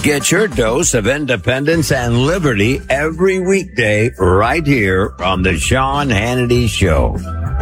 Get your dose of independence and liberty every weekday right here on the Sean Hannity Show.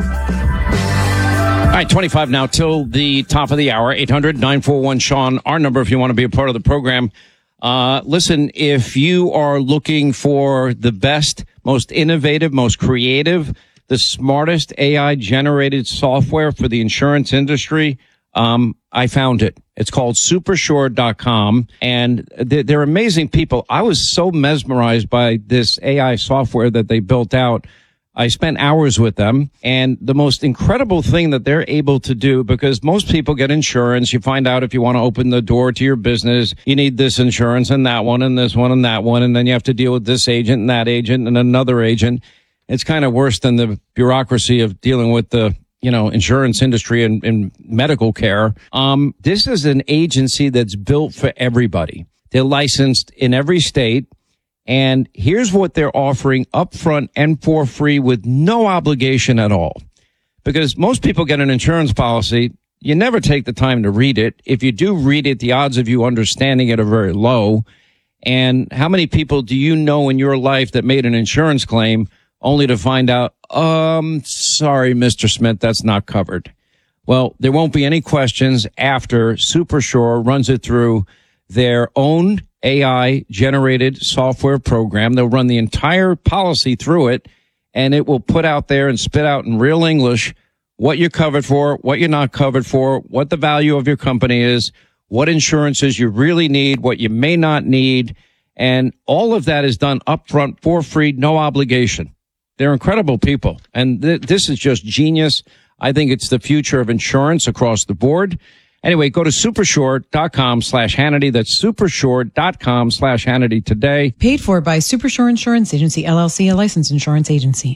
All right, 25 now till the top of the hour. 800-941-SEAN, our number if you want to be a part of the program. Listen, if you are looking for the best, most innovative, most creative, the smartest AI-generated software for the insurance industry, I found it. It's called Supersure.com, and they're amazing people. I was so mesmerized by this AI software that they built out. I spent hours with them, and the most incredible thing that they're able to do, because most people get insurance, you find out if you want to open the door to your business, you need this insurance and that one and this one and that one, and then you have to deal with this agent and that agent and another agent. It's kind of worse than the bureaucracy of dealing with the insurance industry and medical care. This is an agency that's built for everybody. They're licensed in every state. And here's what they're offering upfront and for free with no obligation at all. Because most people get an insurance policy, you never take the time to read it. If you do read it, the odds of you understanding it are very low. And how many people do you know in your life that made an insurance claim only to find out, sorry, Mr. Smith, that's not covered? Well, there won't be any questions after Supersure runs it through their own AI-generated software program. They'll run the entire policy through it, and it will put out there and spit out in real English what you're covered for, what you're not covered for, what the value of your company is, what insurances you really need, what you may not need, and all of that is done upfront for free, no obligation. They're incredible people, and this is just genius. I think it's the future of insurance across the board. Anyway, go to supersure.com/Hannity. That's supersure.com/Hannity today. Paid for by Supersure Insurance Agency, LLC, a licensed insurance agency.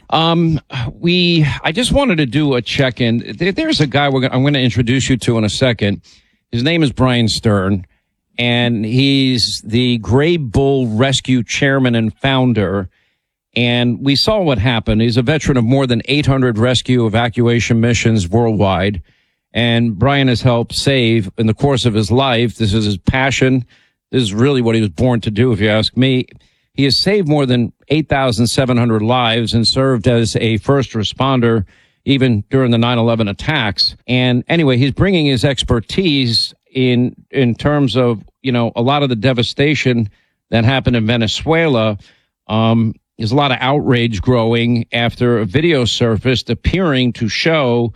I just wanted to do a check-in. There's a guy I'm going to introduce you to in a second. His name is Brian Stern, and he's the Gray Bull Rescue chairman and founder. And we saw what happened. He's a veteran of more than 800 rescue evacuation missions worldwide. And Brian has helped save in the course of his life. This is his passion. This is really what he was born to do, if you ask me. He has saved more than 8,700 lives and served as a first responder even during the 9/11 attacks. And anyway, he's bringing his expertise in terms of, a lot of the devastation that happened in Venezuela. There's a lot of outrage growing after a video surfaced appearing to show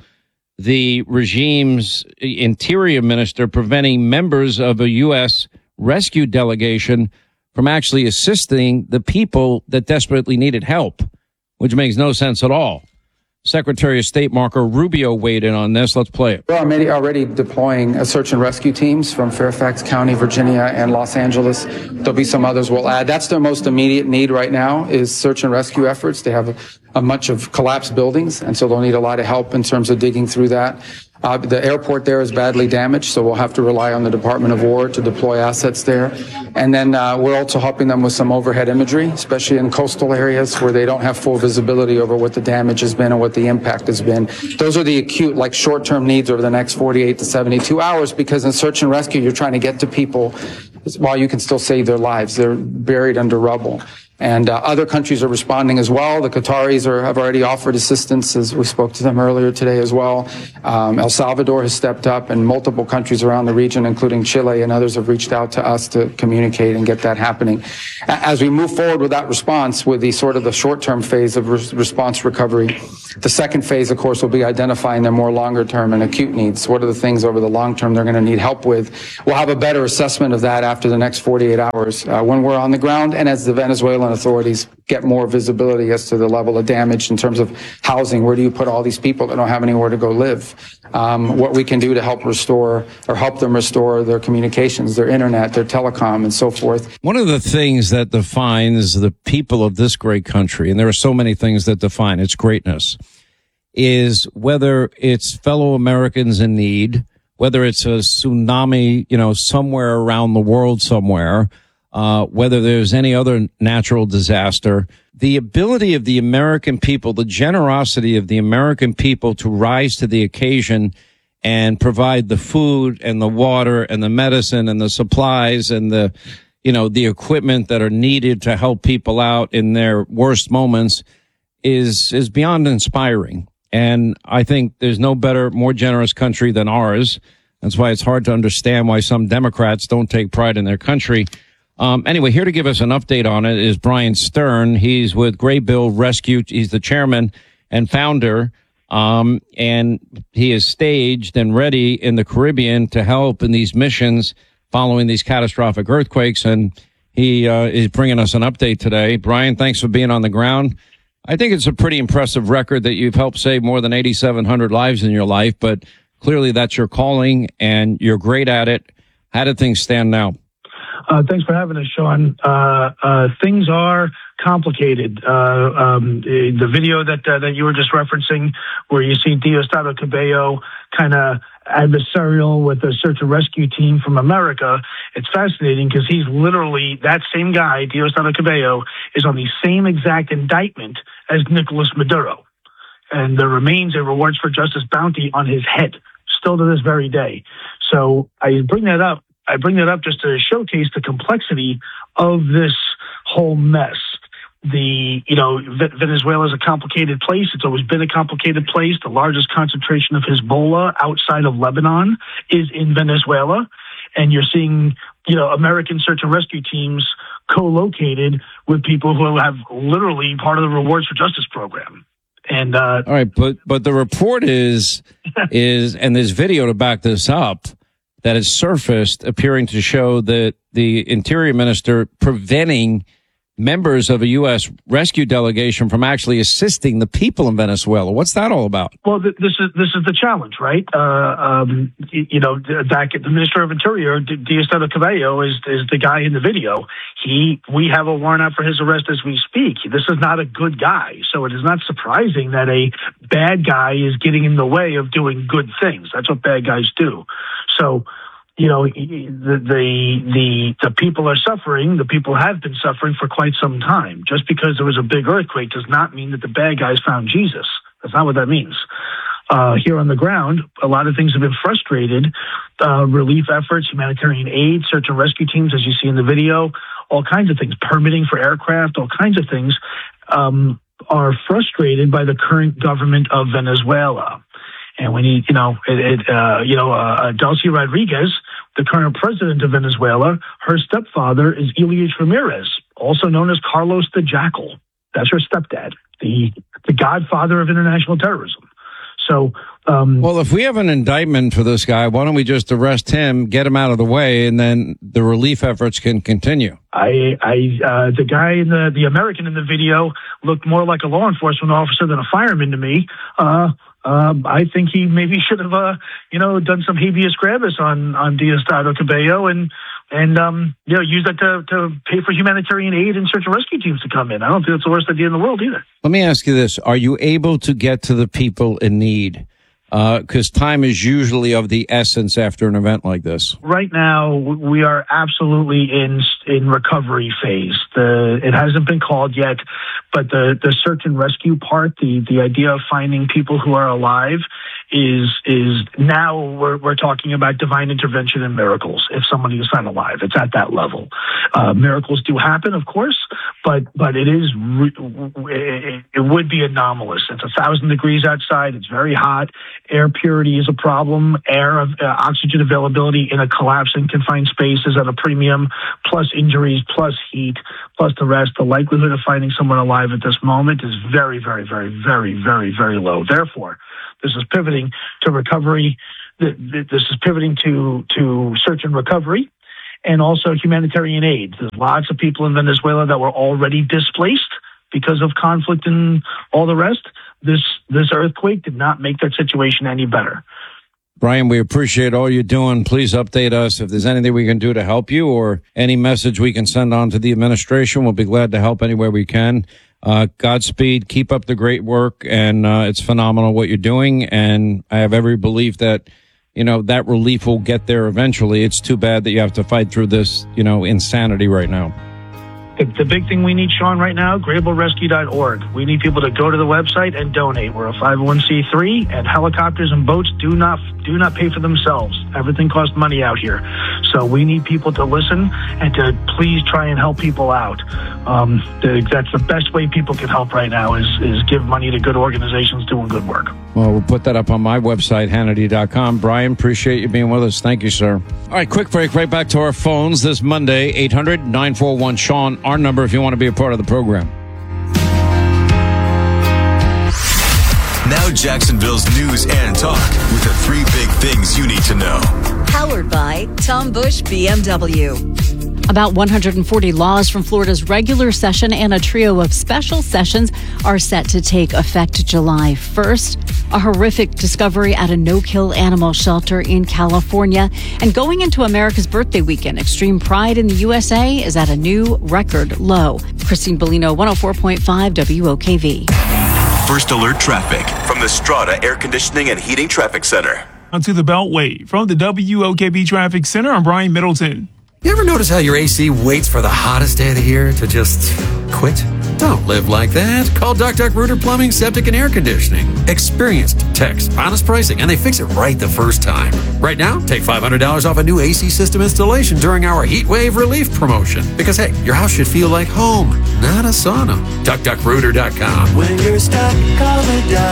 the regime's interior minister preventing members of a U.S. rescue delegation from actually assisting the people that desperately needed help, which makes no sense at all. Secretary of State Marco Rubio weighed in on this. Let's play it. We're already deploying search and rescue teams from Fairfax County, Virginia, and Los Angeles. There'll be some others we'll add. That's their most immediate need right now is search and rescue efforts. They have a bunch of collapsed buildings, and so they'll need a lot of help in terms of digging through that. The airport there is badly damaged, so we'll have to rely on the Department of War to deploy assets there. And then we're also helping them with some overhead imagery, especially in coastal areas where they don't have full visibility over what the damage has been and what the impact has been. Those are the acute, short-term needs over the next 48 to 72 hours, because in search and rescue, you're trying to get to people while you can still save their lives. They're buried under rubble. And other countries are responding as well. The Qataris have already offered assistance, as we spoke to them earlier today as well. El Salvador has stepped up, and multiple countries around the region, including Chile and others, have reached out to us to communicate and get that happening. As we move forward with that response, with the short-term phase of response recovery, the second phase, of course, will be identifying their more longer-term and acute needs. What are the things over the long term they're going to need help with? We'll have a better assessment of that after the next 48 hours when we're on the ground, and as the Venezuelan authorities get more visibility as to the level of damage in terms of housing. Where do you put all these people that don't have anywhere to go live? What we can do to help them restore their communications, their internet, their telecom, and so forth. One of the things that defines the people of this great country, and there are so many things that define its greatness, is whether it's fellow Americans in need, whether it's a tsunami, somewhere around the world somewhere, whether there's any other natural disaster, the ability of the American people, the generosity of the American people to rise to the occasion and provide the food and the water and the medicine and the supplies and the, the equipment that are needed to help people out in their worst moments is beyond inspiring. And I think there's no better, more generous country than ours. That's why it's hard to understand why some Democrats don't take pride in their country. Anyway, here to give us an update on it is Brian Stern. He's with Graybill Rescue. He's the chairman and founder. And he is staged and ready in the Caribbean to help in these missions following these catastrophic earthquakes. And he is bringing us an update today. Brian, thanks for being on the ground. I think it's a pretty impressive record that you've helped save more than 8,700 lives in your life, but clearly that's your calling and you're great at it. How do things stand now? Thanks for having us, Sean. Things are complicated. The video that you were just referencing, where you see Diosdado Cabello kind of adversarial with a search and rescue team from America, it's fascinating because he's literally, that same guy, Diosdado Cabello, is on the same exact indictment as Nicolas Maduro. And there remains a rewards for justice bounty on his head, still to this very day. So I bring that up just to showcase the complexity of this whole mess. Venezuela is a complicated place. It's always been a complicated place. The largest concentration of Hezbollah outside of Lebanon is in Venezuela. And you're seeing, American search and rescue teams co-located with people who have literally part of the Rewards for Justice program. And, all right. But the report is, and there's video to back this up, that has surfaced appearing to show that the Interior Minister preventing members of a U.S. rescue delegation from actually assisting the people in Venezuela. What's that all about? Well, this is the challenge, right? Back at the Minister of Interior, Diosdado Cabello is the guy in the video. We have a warrant out for his arrest as we speak. This is not a good guy, so it is not surprising that a bad guy is getting in the way of doing good things. That's what bad guys do. So, the people are suffering. The people have been suffering for quite some time. Just because there was a big earthquake does not mean that the bad guys found Jesus. That's not what that means. Here on the ground, a lot of things have been frustrated. Relief efforts, humanitarian aid, search and rescue teams, as you see in the video, all kinds of things, permitting for aircraft, all kinds of things, are frustrated by the current government of Venezuela. And when Delcy Rodriguez, the current president of Venezuela, her stepfather is Elias Ramirez, also known as Carlos the Jackal. That's her stepdad, the godfather of international terrorism. So, well, if we have an indictment for this guy, why don't we just arrest him, get him out of the way, and then the relief efforts can continue? The guy the American in the video looked more like a law enforcement officer than a fireman to me. I think he maybe should have, done some habeas corpus on Diosdado Cabello and use that to pay for humanitarian aid and search and rescue teams to come in. I don't think it's the worst idea in the world either. Let me ask you this. Are you able to get to the people in need? Because time is usually of the essence after an event like this. Right now, we are absolutely in recovery phase. It hasn't been called yet, but the search and rescue part, the idea of finding people who are alive is now we're talking about divine intervention and miracles. If somebody is found alive, it's at that level. Miracles do happen, of course, but it would be anomalous. It's 1,000 degrees outside. It's very hot. Air purity is a problem. Oxygen availability in a collapsing confined space is at a premium, plus injuries, plus heat, plus the rest. The likelihood of finding someone alive at this moment is very, very, very, very, very, very low. Therefore, this is pivoting to recovery. This is pivoting to search and recovery and also humanitarian aid. There's lots of people in Venezuela that were already displaced because of conflict and all the rest. This earthquake did not make that situation any better. Brian, we appreciate all you're doing. Please update us if there's anything we can do to help you or any message we can send on to the administration. We'll be glad to help anywhere we can. Godspeed. Keep up the great work. And it's phenomenal what you're doing. And I have every belief that, that relief will get there eventually. It's too bad that you have to fight through this, insanity right now. The big thing we need, Sean, right now, GrableRescue.org. We need people to go to the website and donate. We're a 501c3, and helicopters and boats do not pay for themselves. Everything costs money out here. So we need people to listen and to please try and help people out. That's the best way people can help right now is give money to good organizations doing good work. Well, we'll put that up on my website, Hannity.com. Brian, appreciate you being with us. Thank you, sir. All right, quick break. Right back to our phones this Monday, 800-941-SEAN, our number if you want to be a part of the program. Now Jacksonville's news and talk with the 3 big things you need to know. Powered by Tom Bush BMW. About 140 laws from Florida's regular session and a trio of special sessions are set to take effect July 1st. A horrific discovery at a no-kill animal shelter in California. And going into America's birthday weekend, extreme pride in the USA is at a new record low. Christine Bellino, 104.5 WOKV. First alert traffic from the Strata Air Conditioning and Heating Traffic Center. Onto the Beltway. From the WOKV Traffic Center, I'm Brian Middleton. You ever notice how your AC waits for the hottest day of the year to just quit? Don't live like that. Call Duck Rooter Plumbing, Septic, and Air Conditioning. Experienced techs, honest pricing, and they fix it right the first time. Right now, take $500 off a new AC system installation during our Heat Wave Relief promotion. Because, hey, your house should feel like home, not a sauna. DuckRooter.com. When you're stuck, call the Duck.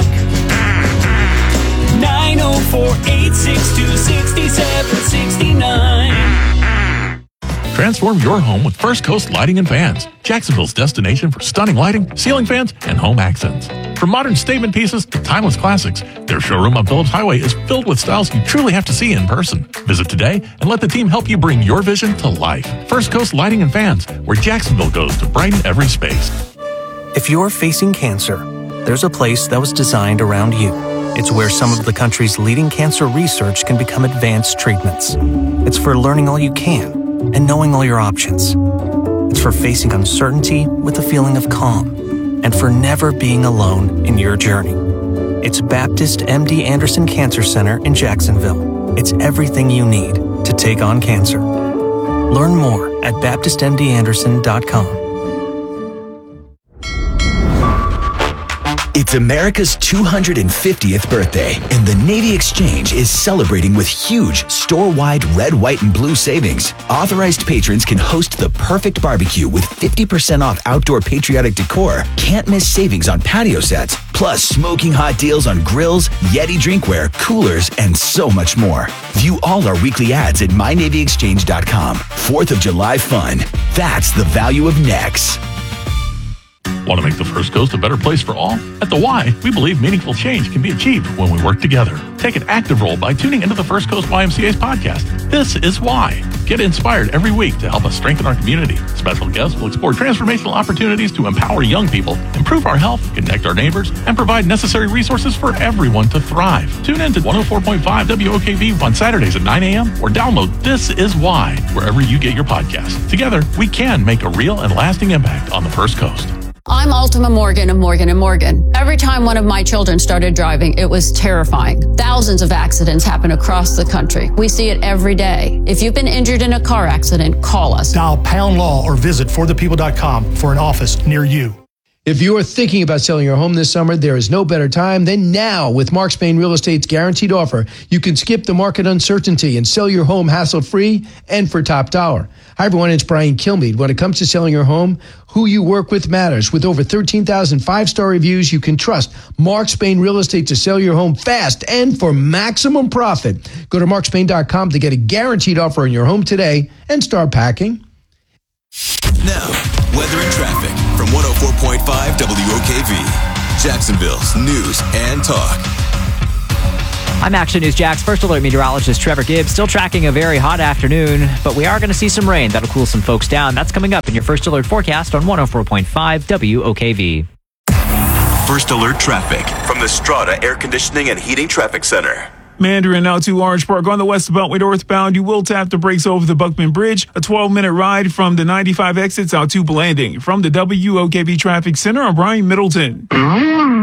904-862-6769. Transform your home with First Coast Lighting and Fans, Jacksonville's destination for stunning lighting, ceiling fans, and home accents. From modern statement pieces to timeless classics, their showroom on Phillips Highway is filled with styles you truly have to see in person. Visit today and let the team help you bring your vision to life. First Coast Lighting and Fans, where Jacksonville goes to brighten every space. If you're facing cancer, there's a place that was designed around you. It's where some of the country's leading cancer research can become advanced treatments. It's for learning all you can and knowing all your options. It's for facing uncertainty with a feeling of calm and for never being alone in your journey. It's Baptist MD Anderson Cancer Center in Jacksonville. It's everything you need to take on cancer. Learn more at BaptistMDAnderson.com. It's America's 250th birthday, and the Navy Exchange is celebrating with huge store-wide red, white, and blue savings. Authorized patrons can host the perfect barbecue with 50% off outdoor patriotic decor, can't-miss savings on patio sets, plus smoking hot deals on grills, Yeti drinkware, coolers, and so much more. View all our weekly ads at MyNavyExchange.com. 4th of July fun. That's the value of NEX. Want to make the First Coast a better place for all? At the Y, we believe meaningful change can be achieved when we work together. Take an active role by tuning into the First Coast YMCA's podcast, This Is Why. Get inspired every week to help us strengthen our community. Special guests will explore transformational opportunities to empower young people, improve our health, connect our neighbors, and provide necessary resources for everyone to thrive. Tune in to 104.5 WOKV on Saturdays at 9 a.m. or download This Is Why wherever you get your podcasts. Together, we can make a real and lasting impact on the First Coast. I'm Ultima Morgan of Morgan & Morgan. Every time one of my children started driving, it was terrifying. Thousands of accidents happen across the country. We see it every day. If you've been injured in a car accident, call us. Dial pound law or visit forthepeople.com for an office near you. If you are thinking about selling your home this summer, there is no better time than now. With Mark Spain Real Estate's guaranteed offer, you can skip the market uncertainty and sell your home hassle-free and for top dollar. Hi, everyone. It's Brian Kilmeade. When it comes to selling your home, who you work with matters. With over 13,000 five-star reviews, you can trust Mark Spain Real Estate to sell your home fast and for maximum profit. Go to markspain.com to get a guaranteed offer on your home today and start packing. Now, weather and traffic from 104.5 WOKV, Jacksonville's news and talk. I'm Action News Jax First Alert meteorologist Trevor Gibbs. Still tracking a very hot afternoon, but we are going to see some rain. That'll cool some folks down. That's coming up in your First Alert forecast on 104.5 WOKV. First Alert traffic from the Strata Air Conditioning and Heating Traffic Center. Mandarin out to Orange Park on the West Beltway northbound. You will tap the brakes over the Buckman Bridge. A 12-minute ride from the 95 exits out to Blanding. From the WOKV Traffic Center, I'm Brian Middleton.